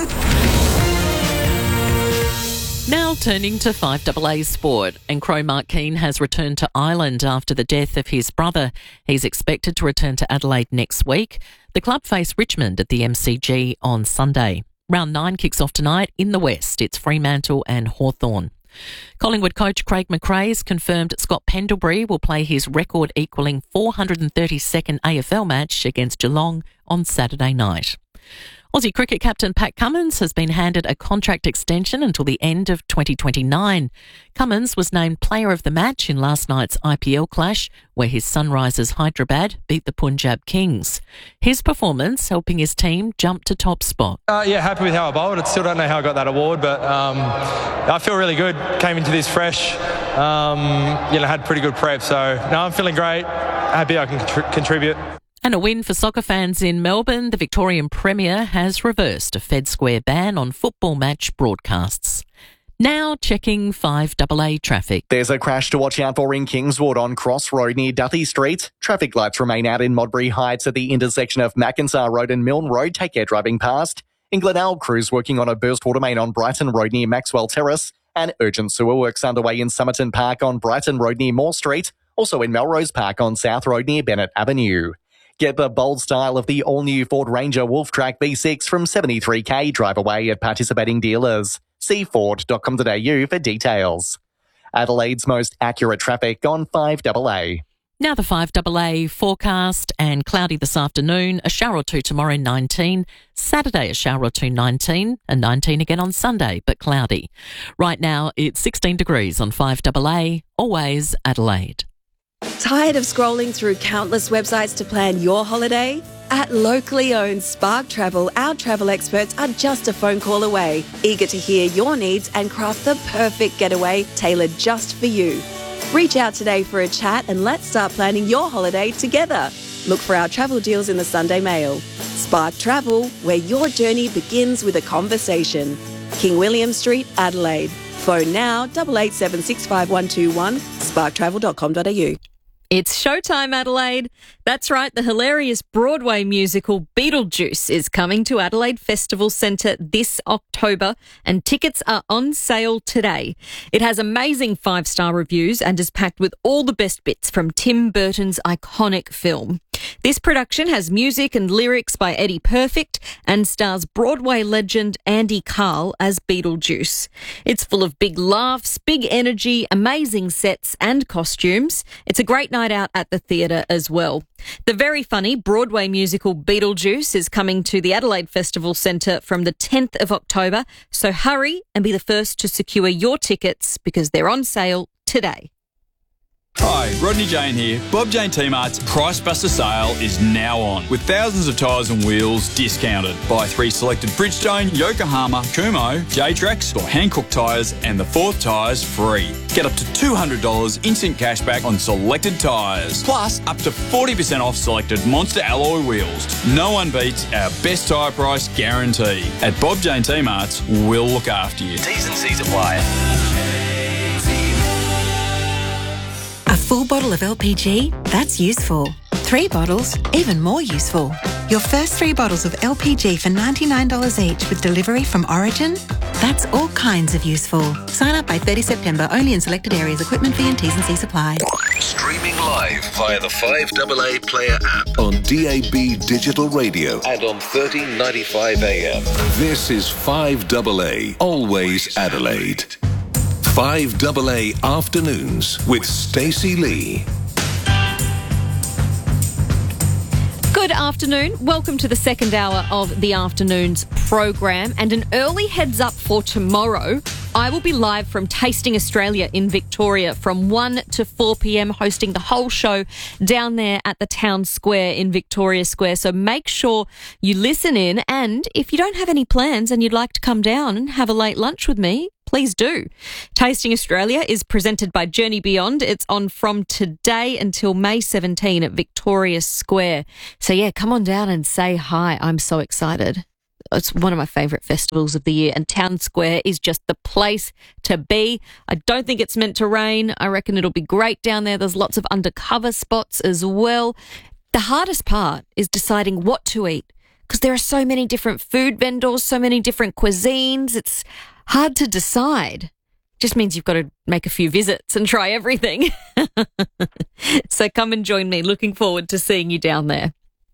Now turning to 5AA sport, and Crow Mark Keane has returned to Ireland after the death of his brother. He's expected to return to Adelaide next week. The club face Richmond at the MCG on Sunday. Round 9 kicks off tonight in the West. It's Fremantle and Hawthorn. Collingwood coach Craig McRae's confirmed Scott Pendlebury will play his record-equalling 432nd AFL match against Geelong on Saturday night. Aussie cricket captain Pat Cummins has been handed a contract extension until the end of 2029. Cummins was named player of the match in last night's IPL clash, where his Sunrisers Hyderabad beat the Punjab Kings. His performance helping his team jump to top spot. Happy with how I bowled. I still don't know how I got that award, but I feel really good. Came into this fresh, had pretty good prep. So, I'm feeling great. Happy I can contribute. And a win for soccer fans in Melbourne. The Victorian Premier has reversed a Fed Square ban on football match broadcasts. Now checking 5AA traffic. There's a crash to watch out for in Kingswood on Cross Road near Duthie Street. Traffic lights remain out in Modbury Heights at the intersection of Mackensar Road and Milne Road. Take care driving past. In Glenelg, crews working on a burst water main on Brighton Road near Maxwell Terrace. And urgent sewer works underway in Somerton Park on Brighton Road near Moore Street. Also in Melrose Park on South Road near Bennett Avenue. Get the bold style of the all-new Ford Ranger Wolf Track V6 from $73,000. Drive away at participating dealers. See Ford.com.au for details. Adelaide's most accurate traffic on 5AA. Now the 5AA forecast, and cloudy this afternoon, a shower or two tomorrow, 19. Saturday, a shower or two, 19, and 19 again on Sunday, but cloudy. Right now, it's 16 degrees on 5AA, always Adelaide. Tired of scrolling through countless websites to plan your holiday? At locally owned Spark Travel, our travel experts are just a phone call away, eager to hear your needs and craft the perfect getaway tailored just for you. Reach out today for a chat and let's start planning your holiday together. Look for our travel deals in the Sunday Mail. Spark Travel, where your journey begins with a conversation. King William Street, Adelaide. Phone now 88765121, sparktravel.com.au. It's showtime, Adelaide. That's right, the hilarious Broadway musical Beetlejuice is coming to Adelaide Festival Centre this October, and tickets are on sale today. It has amazing 5-star reviews and is packed with all the best bits from Tim Burton's iconic film. This production has music and lyrics by Eddie Perfect and stars Broadway legend Andy Karl as Beetlejuice. It's full of big laughs, big energy, amazing sets and costumes. It's a great night out at the theatre as well. The very funny Broadway musical Beetlejuice is coming to the Adelaide Festival Centre from the 10th of October, so hurry and be the first to secure your tickets because they're on sale today. Hi, Rodney Jane here. Bob Jane T-Mart's Price Buster sale is now on, with thousands of tyres and wheels discounted. Buy 3 selected Bridgestone, Yokohama, Kumho, J-Trax or Hankook tyres and the 4th tyres free. Get up to $200 instant cashback on selected tyres, plus up to 40% off selected Monster alloy wheels. No one beats our best tyre price guarantee. At Bob Jane T-Mart's, we'll look after you. T's and C's apply. A full bottle of LPG? That's useful. 3 bottles? Even more useful. Your first 3 bottles of LPG for $99 each with delivery from Origin? That's all kinds of useful. Sign up by 30 September, only in selected areas. Equipment fee and T's and C's apply. Streaming live via the 5AA Player app on DAB Digital Radio and on 1395 AM. This is 5AA, always Adelaide. 5AA Afternoons with Stacey Lee. Good afternoon. Welcome to the second hour of the Afternoons program, and an early heads up for tomorrow. I will be live from Tasting Australia in Victoria from 1 to 4 p.m, hosting the whole show down there at the Town Square in Victoria Square. So make sure you listen in, and if you don't have any plans and you'd like to come down and have a late lunch with me, please do. Tasting Australia is presented by Journey Beyond. It's on from today until May 17 at Victoria Square. So yeah, come on down and say hi. I'm so excited. It's one of my favourite festivals of the year, and Town Square is just the place to be. I don't think it's meant to rain. I reckon it'll be great down there. There's lots of undercover spots as well. The hardest part is deciding what to eat, because there are so many different food vendors, so many different cuisines. It's hard to decide. Just means you've got to make a few visits and try everything. So come and join me. Looking forward to seeing you down there.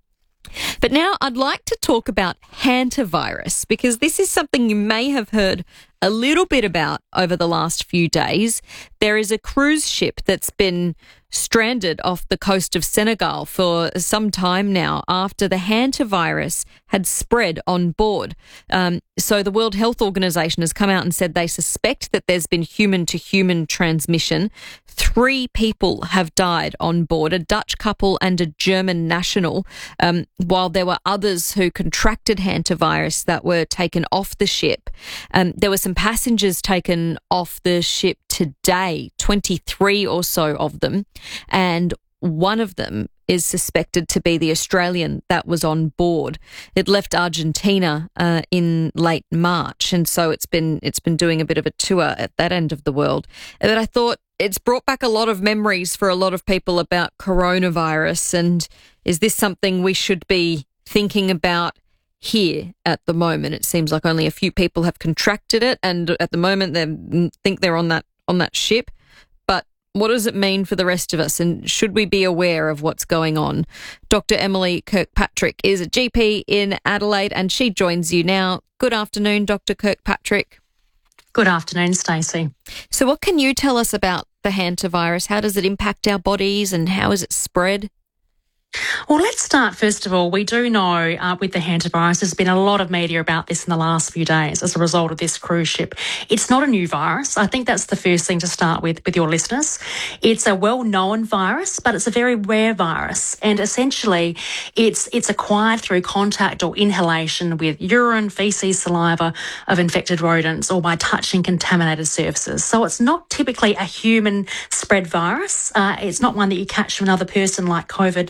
But now I'd like to talk about hantavirus, because this is something you may have heard a little bit about over the last few days. There is a cruise ship that's been stranded off the coast of Senegal for some time now after the hantavirus had spread on board. So the World Health Organization has come out and said they suspect that there's been human-to-human transmission. 3 people have died on board, a Dutch couple and a German national, while there were others who contracted hantavirus that were taken off the ship. There were some passengers taken off the ship today, 23 or so of them, and one of them is suspected to be the Australian that was on board. It left Argentina in late March, and so it's been doing a bit of a tour at that end of the world. And I thought it's brought back a lot of memories for a lot of people about coronavirus, and is this something we should be thinking about here at the moment? It seems like only a few people have contracted it, and at the moment they think they're on that ship. But what does it mean for the rest of us, and should we be aware of what's going on? Dr. Emily Kirkpatrick is a GP in Adelaide, and she joins you now. Good afternoon, Dr. Kirkpatrick. Good afternoon, Stacey. So what can you tell us about the hantavirus? How does it impact our bodies, and how is it spread? Well, let's start first of all. We do know with the hantavirus, there's been a lot of media about this in the last few days as a result of this cruise ship. It's not a new virus. I think that's the first thing to start with your listeners. It's a well-known virus, but it's a very rare virus. And essentially, it's acquired through contact or inhalation with urine, faeces, saliva of infected rodents, or by touching contaminated surfaces. So it's not typically a human-spread virus. It's not one that you catch from another person like COVID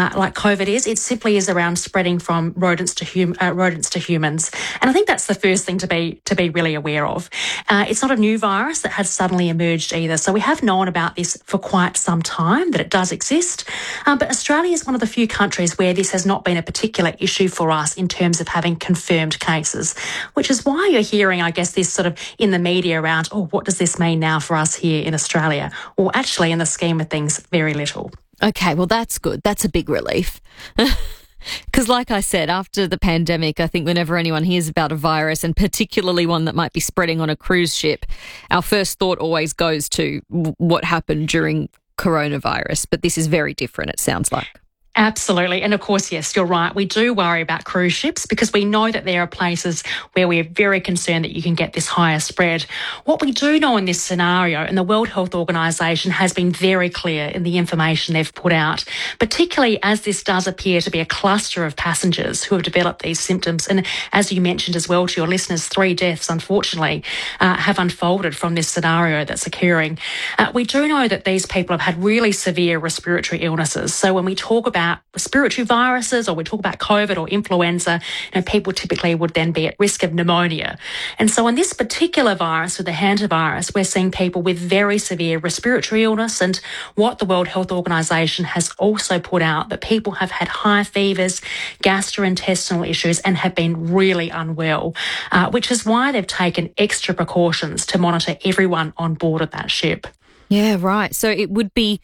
is. It simply is around spreading from rodents to humans. And I think that's the first thing to be really aware of. It's not a new virus that has suddenly emerged either. So we have known about this for quite some time, that it does exist. But Australia is one of the few countries where this has not been a particular issue for us in terms of having confirmed cases, which is why you're hearing, I guess, this sort of in the media around, what does this mean now for us here in Australia? Well, actually, in the scheme of things, very little. Okay, well, that's good. That's a big relief. Because like I said, after the pandemic, I think whenever anyone hears about a virus, and particularly one that might be spreading on a cruise ship, our first thought always goes to what happened during coronavirus. But this is very different, it sounds like. Absolutely. And of course, yes, you're right. We do worry about cruise ships because we know that there are places where we are very concerned that you can get this higher spread. What we do know in this scenario, and the World Health Organization has been very clear in the information they've put out, particularly as this does appear to be a cluster of passengers who have developed these symptoms. And as you mentioned as well to your listeners, 3 deaths, unfortunately, have unfolded from this scenario that's occurring. We do know that these people have had really severe respiratory illnesses. So when we talk about respiratory viruses, or we talk about COVID or influenza, people typically would then be at risk of pneumonia. And so on this particular virus, with the hantavirus, we're seeing people with very severe respiratory illness. And what the World Health Organization has also put out, that people have had high fevers, gastrointestinal issues, and have been really unwell, which is why they've taken extra precautions to monitor everyone on board of that ship. Yeah, right. So it would be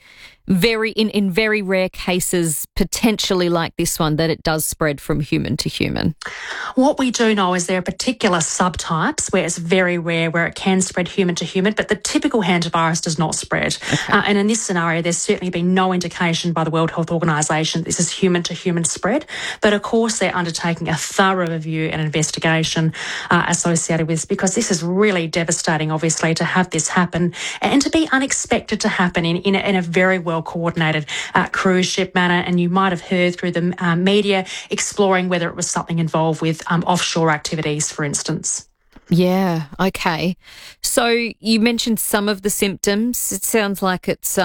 in very rare cases, potentially like this one, that it does spread from human to human? What we do know is there are particular subtypes where it's very rare, where it can spread human to human, but the typical hantavirus does not spread. Okay. And in this scenario, there's certainly been no indication by the World Health Organization that this is human to human spread. But of course, they're undertaking a thorough review and investigation associated with this, because this is really devastating, obviously, to have this happen and to be unexpected to happen in a very well-coordinated cruise ship manner. And you might have heard through the media exploring whether it was something involved with offshore activities, for instance. Yeah, okay. So you mentioned some of the symptoms. It sounds like it's,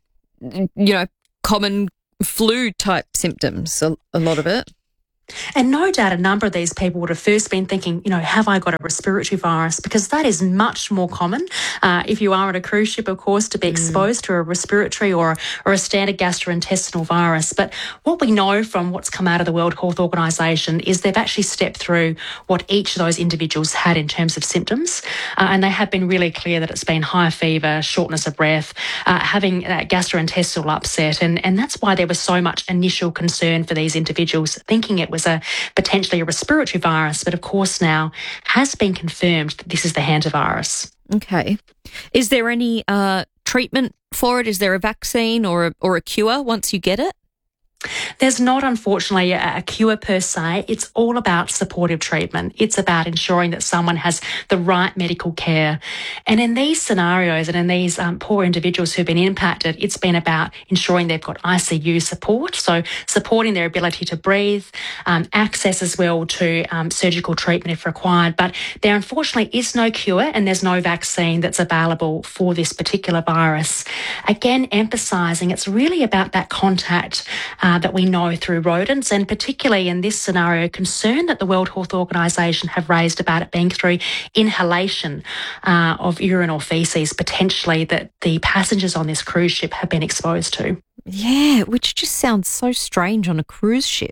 common flu-type symptoms, a lot of it. And no doubt a number of these people would have first been thinking, have I got a respiratory virus? Because that is much more common if you are on a cruise ship, of course, to be exposed to a respiratory or a standard gastrointestinal virus. But what we know from what's come out of the World Health Organization is they've actually stepped through what each of those individuals had in terms of symptoms. And they have been really clear that it's been high fever, shortness of breath, having gastrointestinal upset. And that's why there was so much initial concern for these individuals, thinking it was potentially a respiratory virus, but of course now has been confirmed that this is the hantavirus. Okay. Is there any treatment for it? Is there a vaccine or a cure once you get it? There's not, unfortunately, a cure per se. It's all about supportive treatment. It's about ensuring that someone has the right medical care. And in these scenarios and in these poor individuals who've been impacted, it's been about ensuring they've got ICU support, so supporting their ability to breathe, access as well to surgical treatment if required. But there unfortunately is no cure and there's no vaccine that's available for this particular virus. Again, emphasising it's really about that contact that we know through rodents, and particularly in this scenario, concern that the World Health Organization have raised about it being through inhalation of urine or faeces, potentially, that the passengers on this cruise ship have been exposed to. Yeah, which just sounds so strange on a cruise ship.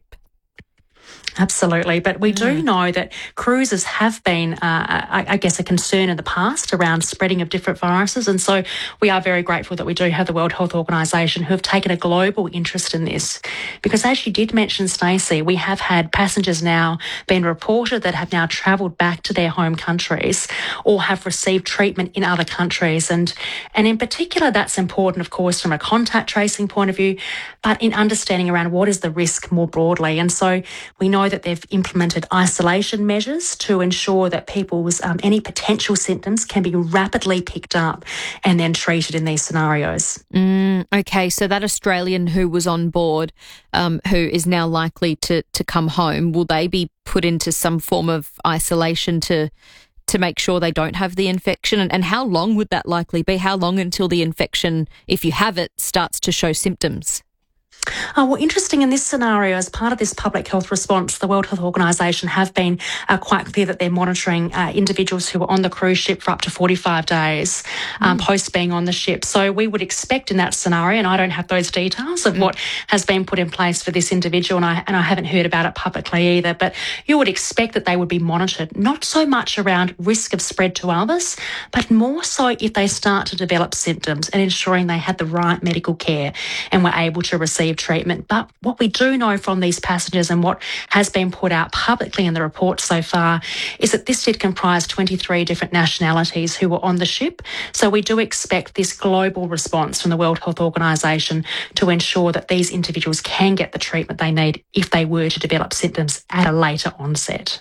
Absolutely. But we do know that cruises have been, a concern in the past around spreading of different viruses. And so we are very grateful that we do have the World Health Organization who have taken a global interest in this. Because as you did mention, Stacey, we have had passengers now been reported that have now travelled back to their home countries or have received treatment in other countries. And in particular, that's important, of course, from a contact tracing point of view, but in understanding around what is the risk more broadly. And so we know that they've implemented isolation measures to ensure that people's any potential symptoms can be rapidly picked up and then treated in these scenarios. Okay, so that Australian who was on board, who is now likely to come home, will they be put into some form of isolation to make sure they don't have the infection? And how long would that likely be? How long until the infection, if you have it, starts to show symptoms? Well, interesting in this scenario, as part of this public health response, the World Health Organization have been quite clear that they're monitoring individuals who are on the cruise ship for up to 45 days post being on the ship. So we would expect in that scenario, and I don't have those details of what has been put in place for this individual, and I haven't heard about it publicly either, but you would expect that they would be monitored, not so much around risk of spread to others, but more so if they start to develop symptoms and ensuring they had the right medical care and were able to receive treatment. But what we do know from these passengers and what has been put out publicly in the report so far is that this did comprise 23 different nationalities who were on the ship. So we do expect this global response from the World Health Organization to ensure that these individuals can get the treatment they need if they were to develop symptoms at a later onset.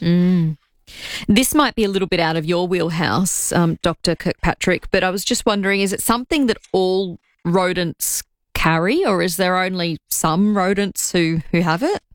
This might be a little bit out of your wheelhouse, Dr. Kirkpatrick, but I was just wondering, is it something that all rodents carry, or is there only some rodents who have it?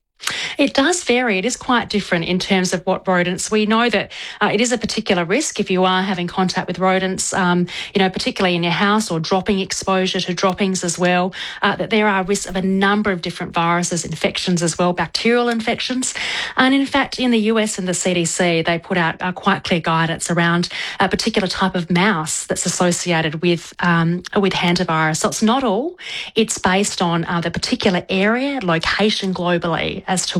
It does vary. It is quite different in terms of what rodents. We know that it is a particular risk if you are having contact with rodents, particularly in your house or dropping exposure to droppings as well, that there are risks of a number of different viruses, infections as well, bacterial infections. And in fact, in the US and the CDC, they put out quite clear guidance around a particular type of mouse that's associated with hantavirus. So it's not all. It's based on the particular area, location globally as to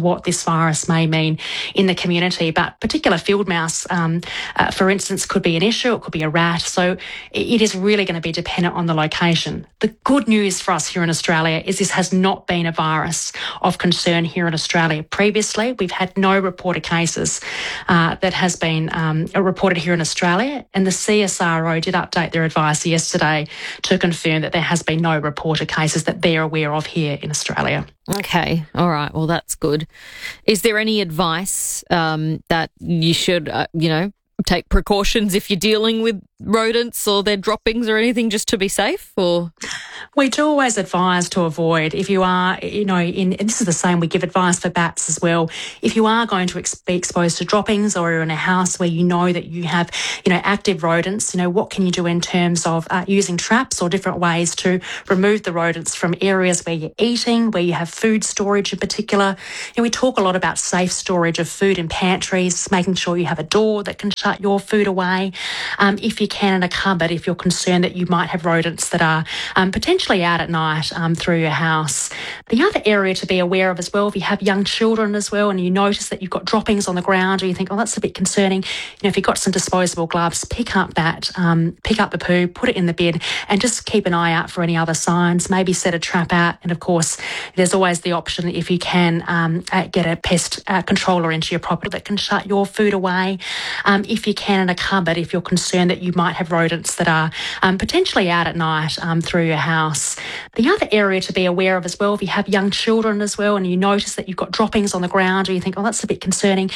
what this virus may mean in the community. But particular field mouse, for instance, could be an issue. It could be a rat. So it is really going to be dependent on the location. The good news for us here in Australia is this has not been a virus of concern here in Australia. Previously, we've had no reported cases that has been reported here in Australia, and the CSIRO did update their advice yesterday to confirm that there has been no reported cases that they're aware of here in Australia. Okay, all right, well, that's good. Is there any advice that you should, take precautions if you're dealing with rodents or their droppings or anything, just to be safe? Or we do always advise to avoid, if you are, and this is the same, we give advice for bats as well. If you are going to be exposed to droppings, or you're in a house where you know that you have, active rodents, what can you do in terms of using traps or different ways to remove the rodents from areas where you're eating, where you have food storage in particular. We talk a lot about safe storage of food in pantries, making sure you have a door that can shut your food away. If you can, in a cupboard, if you're concerned that you might have rodents that are potentially out at night through your house. The other area to be aware of as well, if you have young children as well and you notice that you've got droppings on the ground, or you think, oh, that's a bit concerning, if you've got some disposable gloves, pick up the poo, put it in the bin, and just keep an eye out for any other signs. Maybe set a trap out, and of course there's always the option, if you can, get a pest controller into your property that can shut your food away. If you can, in a cupboard, if you're concerned that you might have rodents that are potentially out at night through your house. The other area to be aware of as well, if you have young children as well and you notice that you've got droppings on the ground, or you think, oh, that's a bit concerning,